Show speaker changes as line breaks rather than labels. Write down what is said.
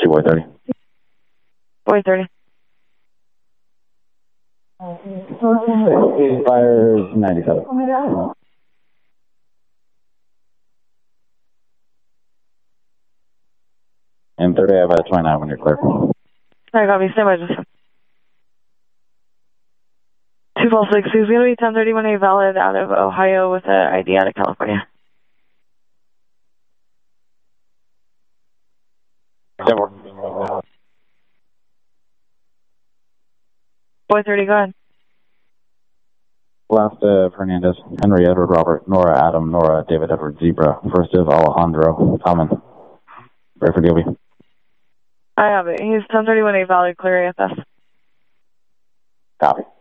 Boy 30.
Boy 30.
Fires 97. And 30, I have a 29 when you're clear.
Sorry, got me. Stand by just. 246. He's going to be 1031A valid out of Ohio with an ID out of California. Boy 30, go ahead.
Last Fernandez, Henry, Edward, Robert, Nora, Adam, Nora, David, Edward, Zebra. First is Alejandro, Common. Ready for DOB.
I have it. He's 1031A valid, clear AFS.
Copy.